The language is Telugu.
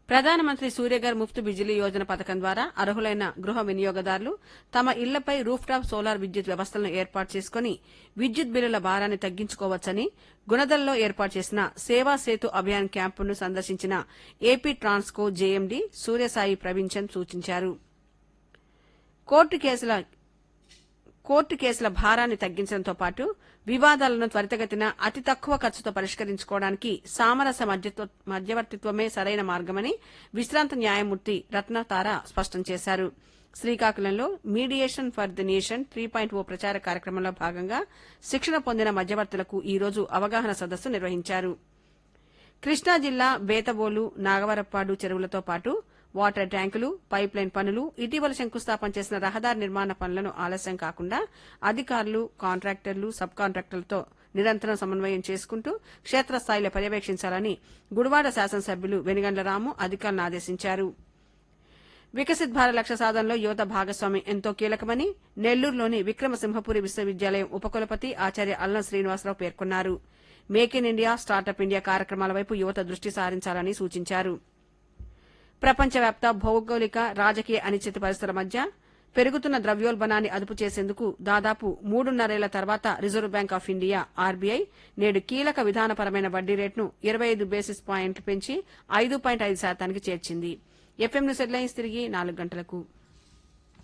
ప్రధానమంత్రి సూర్యఘర్ ముఫ్త్ బిజిలీ యోజన పథకం ద్వారా అర్హులైన గృహ వినియోగదారులు తమ ఇళ్లపై రూఫ్టాప్ సోలార్ విద్యుత్ వ్యవస్థలను ఏర్పాటు చేసుకుని విద్యుత్ బిల్లుల భారాన్ని తగ్గించుకోవచ్చని గుణదల్లో ఏర్పాటు చేసిన సేవా సేతు అభియాన్ క్యాంపును సందర్శించిన ఏపీ ట్రాన్స్కో జేఎండీ సూర్యసాయి ప్రవీణ్ చంద్ సూచించారు. కోర్టు కేసుల భారాన్ని తగ్గించడంతో పాటు వివాదాలను త్వరితగతిన అతి తక్కువ ఖర్చుతో పరిష్కరించుకోవడానికి సామరస్య మధ్యవర్తిత్వమే సరైన మార్గమని విశ్రాంత న్యాయమూర్తి రత్నతార స్పష్టం చేశారు. శ్రీకాకుళంలో మీడియేషన్ ఫర్ ది నేషన్ 3.0 ప్రచార కార్యక్రమంలో భాగంగా శిక్షణ పొందిన మధ్యవర్తులకు ఈ రోజు అవగాహన సదస్సు నిర్వహించారు. కృష్ణా జిల్లా బేతబోలు నాగవరప్పాడు చెరువులతో పాటు వాటర్ ట్యాంకులు పైప్లైన్ పనులు ఇటీవల శంకుస్థాపన చేసిన రహదారి నిర్మాణ పనులను ఆలస్యం కాకుండా అధికారులు కాంట్రాక్టర్లు సబ్ కాంట్రాక్టర్లతో నిరంతరం సమన్వయం చేసుకుంటూ క్షేత్రస్థాయిలో పర్యవేక్షించాలని గుడివాడ శాసనసభ్యులు వెనిగండ్ల రాము అధికారులను ఆదేశించారు. వికసిత్ భారత్ లక్ష్య సాధనలో యువత భాగస్వామ్యం ఎంతో కీలకమని నెల్లూరులోని విక్రమసింహపురి విశ్వవిద్యాలయం ఉపకులపతి ఆచార్య అల్లం శ్రీనివాసరావు పేర్కొన్నారు. Make in India startup India కార్యక్రమాల వైపు యువత దృష్టి సారించాలని సూచించారు. ప్రపంచవ్యాప్త భౌగోళిక రాజకీయ అనిశ్చిత పరిస్థితుల మధ్య పెరుగుతున్న ద్రవ్యోల్బణాన్ని అదుపు చేసేందుకు దాదాపు 3.5 తర్వాత reserve bank of India RBI నేడు కీలక విధానపరమైన వడ్డీ రేటును 25 బేసిస్ పాయింట్లు పెంచి 5.5% చేర్చింది. ఎఫ్ఎం న్యూస్ హెడ్లైన్స్ తిరిగి 4 గంటలకు.